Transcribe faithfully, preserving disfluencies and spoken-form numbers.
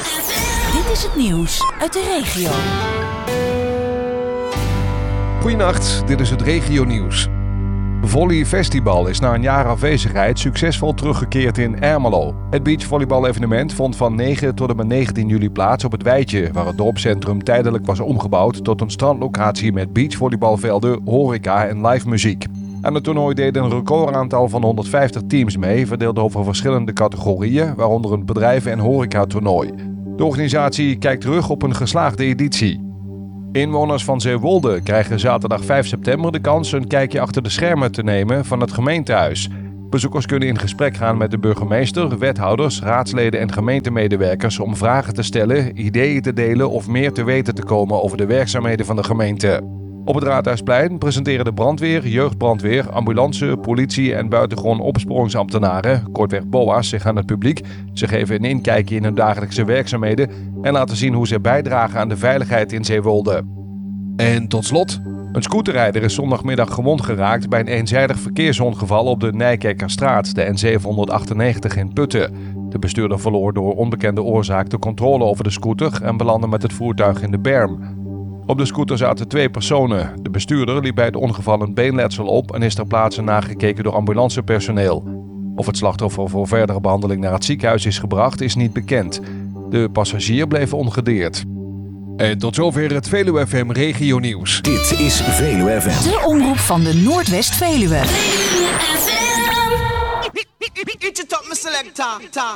Dit is het nieuws uit de regio. Goedenacht, dit is het regionieuws. Volley Festival is na een jaar afwezigheid succesvol teruggekeerd in Ermelo. Het beachvolleybal-evenement vond van negen tot en met negentien juli plaats op het Weidje, waar het dorpscentrum tijdelijk was omgebouwd tot een strandlocatie met beachvolleybalvelden, horeca en live muziek. Aan het toernooi deden een recordaantal van honderdvijftig teams mee, verdeeld over verschillende categorieën, waaronder een bedrijven- en horecatoernooi. De organisatie kijkt terug op een geslaagde editie. Inwoners van Zeewolde krijgen zaterdag vijf september de kans een kijkje achter de schermen te nemen van het gemeentehuis. Bezoekers kunnen in gesprek gaan met de burgemeester, wethouders, raadsleden en gemeentemedewerkers om vragen te stellen, ideeën te delen of meer te weten te komen over de werkzaamheden van de gemeente. Op het Raadhuisplein presenteren de brandweer, jeugdbrandweer, ambulance, politie en buitengewoon opsporingsambtenaren, kortweg B O A's, zich aan het publiek. Ze geven een inkijkje in hun dagelijkse werkzaamheden en laten zien hoe ze bijdragen aan de veiligheid in Zeewolde. En tot slot, een scooterrijder is zondagmiddag gewond geraakt bij een eenzijdig verkeersongeval op de Nijkerkerstraat, de N zevenhonderdachtennegentig in Putten. De bestuurder verloor door onbekende oorzaak de controle over de scooter en belandde met het voertuig in de berm. Op de scooter zaten twee personen. De bestuurder liep bij het ongeval een beenletsel op en is ter plaatse nagekeken door ambulancepersoneel. Of het slachtoffer voor verdere behandeling naar het ziekenhuis is gebracht, is niet bekend. De passagier bleef ongedeerd. En tot zover het Veluwe F M regionieuws. Dit is Veluwe F M. De omroep van de Noordwest Veluwe. Eat your top, my selector.